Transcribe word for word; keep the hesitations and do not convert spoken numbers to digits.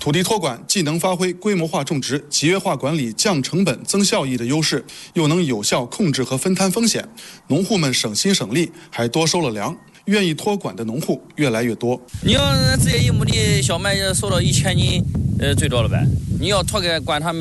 土地托管既能发挥规模化种植、集约化管理、降成本、增效益的优势，又能有效控制和分摊风险，农户们省心省力，还多收了粮。愿意托管的农户越来越多。 你要直接一亩地小麦收到一千斤，呃，最多了呗。你要托给管他们。